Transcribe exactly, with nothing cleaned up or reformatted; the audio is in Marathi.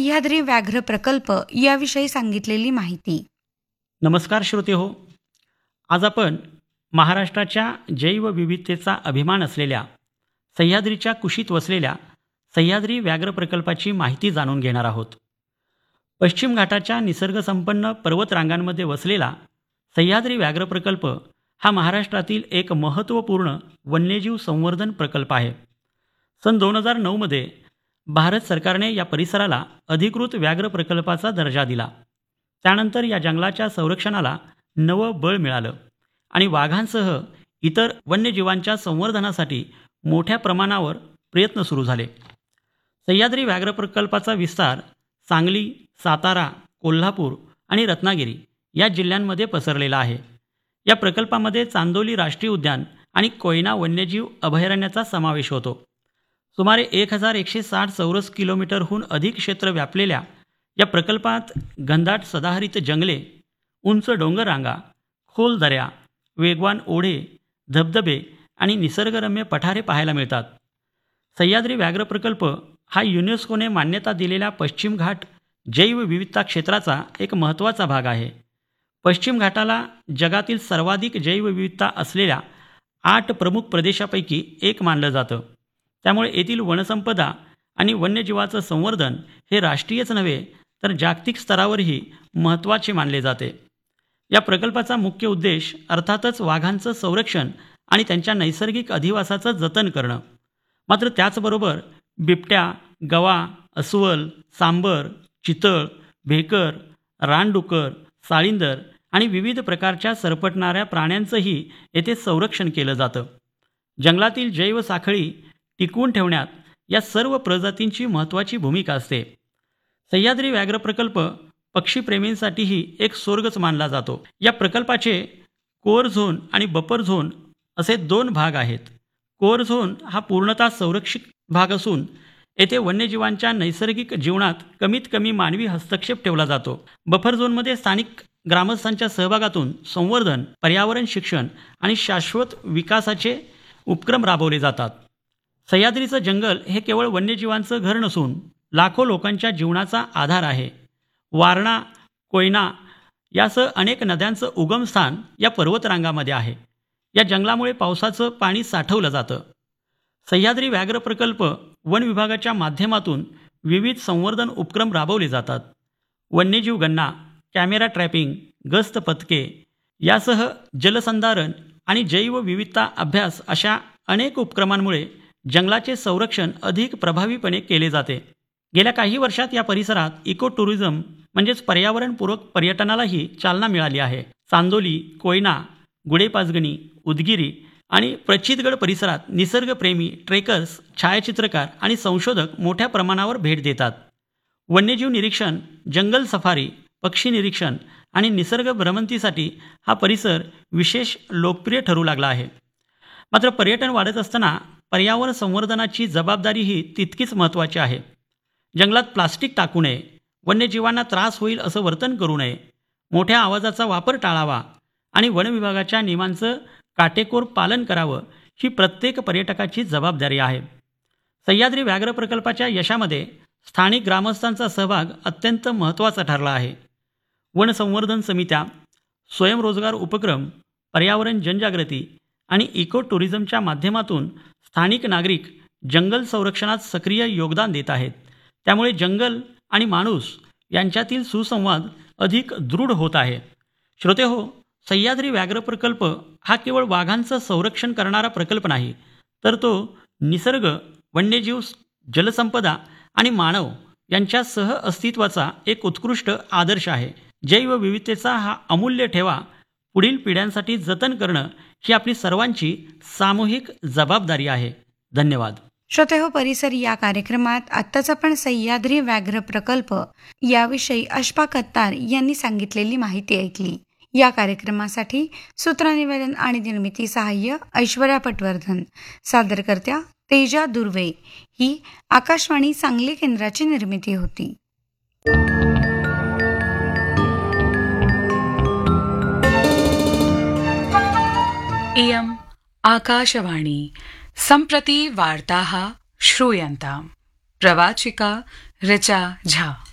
सह्याद्री व्याघ्र प्रकल्प याविषयी सांगितलेली माहिती. नमस्कार श्रोते हो. आज आपण महाराष्ट्राच्या जैवविविधतेचा अभिमान असलेल्या सह्याद्रीच्या कुशीत वसलेल्या सह्याद्री व्याघ्र प्रकल्पाची माहिती जाणून घेणार आहोत. पश्चिम घाटाच्या निसर्गसंपन्न पर्वतरांगांमध्ये वसलेला सह्याद्री व्याघ्र प्रकल्प हा महाराष्ट्रातील एक महत्त्वपूर्ण वन्यजीव संवर्धन प्रकल्प आहे. सन दोन हजार नऊमध्ये भारत सरकारने या परिसराला अधिकृत व्याघ्र प्रकल्पाचा दर्जा दिला. त्यानंतर या जंगलाच्या संरक्षणाला नवं बळ मिळालं आणि वाघांसह इतर वन्यजीवांच्या संवर्धनासाठी मोठ्या प्रमाणावर प्रयत्न सुरू झाले. सह्याद्री व्याघ्र प्रकल्पाचा विस्तार सांगली, सातारा, कोल्हापूर आणि रत्नागिरी या जिल्ह्यांमध्ये पसरलेला आहे. या प्रकल्पामध्ये चांदोली राष्ट्रीय उद्यान आणि कोयना वन्यजीव अभयारण्याचा समावेश होतो. सुमारे एक हजार एकशे साठ चौरस किलोमीटरहून अधिक क्षेत्र व्यापलेल्या या प्रकल्पात घनदाट सदाहरित जंगले, उंच डोंगररांगा, खोल दऱ्या, वेगवान ओढे, धबधबे आणि निसर्गरम्य पठारे पाहायला मिळतात. सह्याद्री व्याघ्र प्रकल्प हा युनेस्कोने मान्यता दिलेल्या पश्चिम घाट जैवविविधता क्षेत्राचा एक महत्त्वाचा भाग आहे. पश्चिम घाटाला जगातील सर्वाधिक जैवविविधता असलेल्या आठ प्रमुख प्रदेशापैकी एक मानलं जातं. त्यामुळे येथील वनसंपदा आणि वन्यजीवाचं संवर्धन हे राष्ट्रीयच नव्हे तर जागतिक स्तरावरही महत्त्वाचे मानले जाते. या प्रकल्पाचा मुख्य उद्देश अर्थातच वाघांचं संरक्षण आणि त्यांच्या नैसर्गिक अधिवासाचं जतन करणं. मात्र त्याचबरोबर बिबट्या, गवा, अस्वल, सांबर, चितळ, भेकर, रानडुकर, साळींदर आणि विविध प्रकारच्या सरपटणाऱ्या प्राण्यांचंही येथे संरक्षण केलं जातं. जंगलातील जैवसाखळी टिकवून ठेवण्यात या सर्व प्रजातींची महत्त्वाची भूमिका असते. सह्याद्री व्याघ्र प्रकल्प पक्षीप्रेमींसाठीही एक स्वर्गच मानला जातो. या प्रकल्पाचे कोअर झोन आणि बफर झोन असे दोन भाग आहेत. कोअर झोन हा पूर्णतः संरक्षित भाग असून येथे वन्यजीवांच्या नैसर्गिक जीवनात कमीत कमी मानवी हस्तक्षेप ठेवला जातो. बफर झोनमध्ये स्थानिक ग्रामस्थांच्या सहभागातून संवर्धन, पर्यावरण शिक्षण आणि शाश्वत विकासाचे उपक्रम राबवले जातात. सह्याद्रीचं जंगल हे केवळ वन्यजीवांचं घर नसून लाखो लोकांच्या जीवनाचा आधार आहे. वारणा, कोयना यासह अनेक नद्यांचं उगमस्थान या पर्वतरांगामध्ये आहे. या जंगलामुळे पावसाचं पाणी साठवलं जातं. सह्याद्री व्याघ्र प्रकल्प वन विभागाच्या माध्यमातून विविध संवर्धन उपक्रम राबवले जातात. वन्यजीव गणना, कॅमेरा ट्रॅपिंग, गस्त पथके यासह जलसंधारण आणि जैवविविधता अभ्यास अशा अनेक उपक्रमांमुळे जंगलाचे संरक्षण अधिक प्रभावीपणे केले जाते. गेल्या काही वर्षात या परिसरात इको टुरिझम म्हणजेच पर्यावरणपूरक पर्यटनालाही चालना मिळाली आहे. चांदोली, कोयना, गुडेपाचगणी, उदगिरी आणि प्रचितगड परिसरात निसर्गप्रेमी, ट्रेकर्स, छायाचित्रकार आणि संशोधक मोठ्या प्रमाणावर भेट देतात. वन्यजीव निरीक्षण, जंगल सफारी, पक्षी निरीक्षण आणि निसर्ग भ्रमंतीसाठी हा परिसर विशेष लोकप्रिय ठरू लागला आहे. मात्र पर्यटन वाढत असताना पर्यावरण संवर्धनाची जबाबदारीही तितकीच महत्त्वाची आहे. जंगलात प्लास्टिक टाकू नये, वन्यजीवांना त्रास होईल असं वर्तन करू नये, मोठ्या आवाजाचा वापर टाळावा आणि वन विभागाच्या नियमांचं काटेकोर पालन करावं ही प्रत्येक पर्यटकाची जबाबदारी आहे. सह्याद्री व्याघ्र प्रकल्पाच्या यशामध्ये स्थानिक ग्रामस्थांचा सहभाग अत्यंत महत्त्वाचा ठरला आहे. वन संवर्धन समित्या, स्वयंरोजगार उपक्रम, पर्यावरण जनजागृती आणि इको टुरिझमच्या माध्यमातून स्थानिक नागरिक जंगल संरक्षणात सक्रिय योगदान देत आहेत. त्यामुळे जंगल आणि माणूस यांच्यातील सुसंवाद अधिक दृढ होत आहे. श्रोते हो, सह्याद्री व्याघ्र प्रकल्प हा केवळ वाघांचं संरक्षण करणारा प्रकल्प नाही, तर तो निसर्ग, वन्यजीव, जलसंपदा आणि मानव यांच्या सह अस्तित्वाचा एक उत्कृष्ट आदर्श आहे. जैवविविधतेचा हा अमूल्य ठेवा पुढील पिढ्यांसाठी जतन करणं ही आपली सर्वांची सामूहिक जबाबदारी आहे. धन्यवाद. श्रोते हो, परिसर या कार्यक्रमात आत्ताच आपण सह्याद्री व्याघ्र प्रकल्प याविषयी अशफाक अत्तार यांनी सांगितलेली माहिती ऐकली. या कार्यक्रमासाठी सूत्रनिवेदन आणि निर्मिती सहाय्य ऐश्वर्या पटवर्धन, सादरकर्त्या तेजा दुर्वे. ही आकाशवाणी सांगली केंद्राची निर्मिती होती. इयम् आकाशवाणी. सम्प्रति वार्ताः श्रूयन्ताम्. प्रवाचिका ऋचा झा.